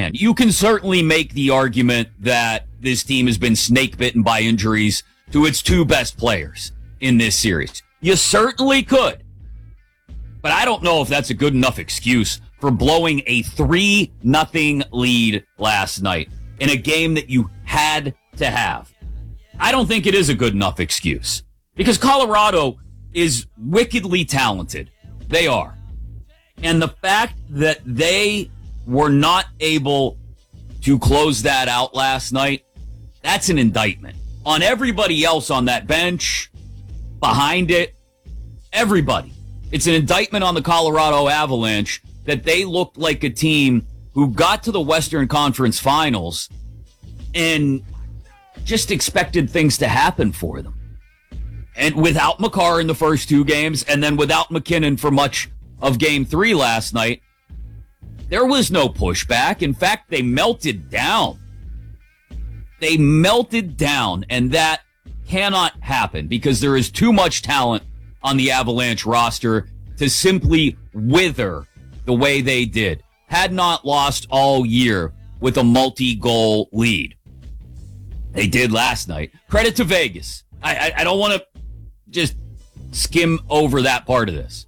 hand. You can certainly make the argument that this team has been snake bitten by injuries to its two best players in this series. You certainly could. But I don't know if that's a good enough excuse for blowing a 3-0 lead last night in a game that you had to have. I don't think it is a good enough excuse because Colorado is wickedly talented. They are. And the fact that they were not able to close that out last night, that's an indictment on everybody else on that bench, behind it, everybody. It's an indictment on the Colorado Avalanche that they looked like a team who got to the Western Conference Finals and just expected things to happen for them. And without Makar in the first two games, and then without McKinnon for much of Game 3 last night, there was no pushback. In fact, they melted down. They melted down, and that cannot happen because there is too much talent on the Avalanche roster to simply wither the way they did. Had not lost all year with a multi-goal lead. They did last night. Credit to Vegas. I don't want to just skim over that part of this.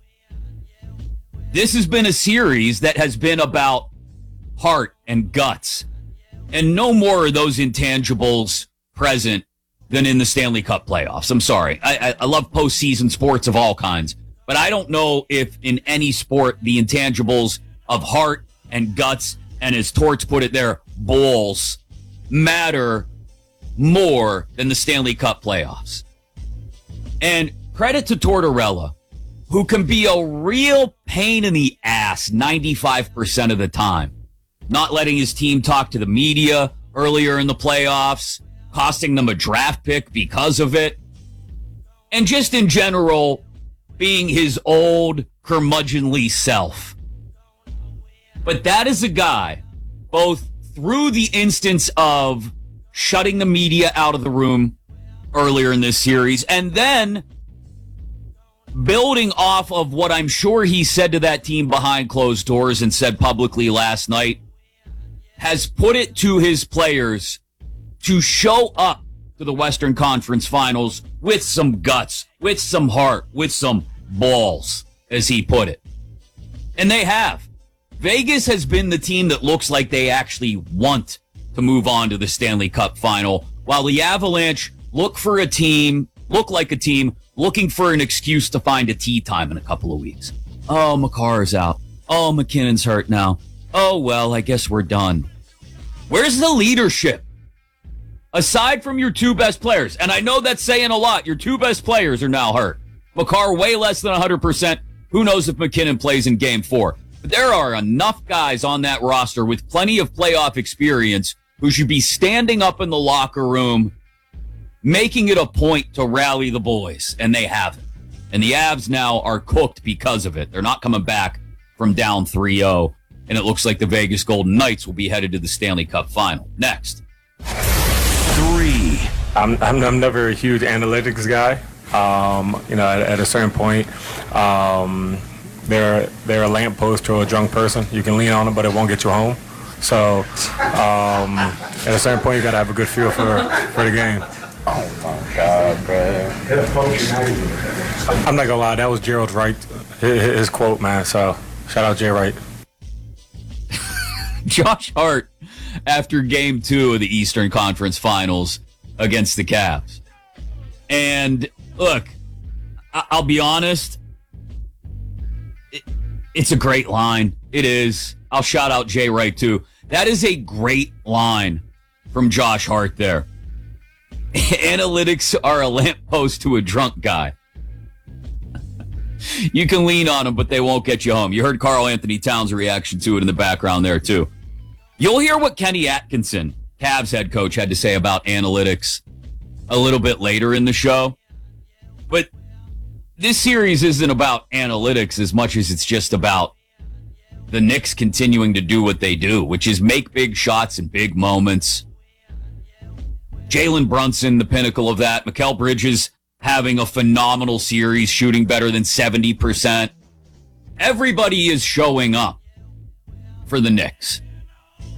This has been a series that has been about heart and guts. And no more are those intangibles present than in the Stanley Cup playoffs. I'm sorry. I love postseason sports of all kinds. But I don't know if in any sport the intangibles of heart and guts and, as Torts put it there, balls matter more than the Stanley Cup playoffs. And credit to Tortorella, who can be a real pain in the ass 95% of the time. Not letting his team talk to the media earlier in the playoffs, costing them a draft pick because of it. And just in general, being his old curmudgeonly self. But that is a guy, both through the instance of shutting the media out of the room earlier in this series, and then building off of what I'm sure he said to that team behind closed doors and said publicly last night, has put it to his players to show up to the Western Conference Finals with some guts, with some heart, with some balls, as he put it. And they have. Vegas has been the team that looks like they actually want to move on to the Stanley Cup final, while the Avalanche look like a team looking for an excuse to find a tea time in a couple of weeks. Oh, Makar's out. Oh, McKinnon's hurt now. Oh, well, I guess we're done. Where's the leadership? Aside from your two best players, and I know that's saying a lot, your two best players are now hurt. Makar way less than 100%. Who knows if McKinnon plays in Game 4? But there are enough guys on that roster with plenty of playoff experience who should be standing up in the locker room, making it a point to rally the boys, and they haven't. And the Avs now are cooked because of it. They're not coming back from down 3-0, and it looks like the Vegas Golden Knights will be headed to the Stanley Cup final. Next. 3. I'm never a huge analytics guy. At a certain point, they're a lamppost to a drunk person. You can lean on it, but it won't get you home. So at a certain point, you got to have a good feel for the game. Oh, my God, bro. I'm not going to lie. That was Gerald Wright, his quote, man. So shout out Jay Wright. Josh Hart after Game 2 of the Eastern Conference Finals against the Cavs. And look, I'll be honest, it's a great line. It is. I'll shout out Jay Wright, too. That is a great line from Josh Hart there. Analytics are a lamppost to a drunk guy. You can lean on them, but they won't get you home. You heard Karl Anthony Towns' reaction to it in the background there, too. You'll hear what Kenny Atkinson, Cavs head coach, had to say about analytics a little bit later in the show. But this series isn't about analytics as much as it's just about the Knicks continuing to do what they do, which is make big shots in big moments. Jalen Brunson, the pinnacle of that. Mikal Bridges having a phenomenal series, shooting better than 70%. Everybody is showing up for the Knicks.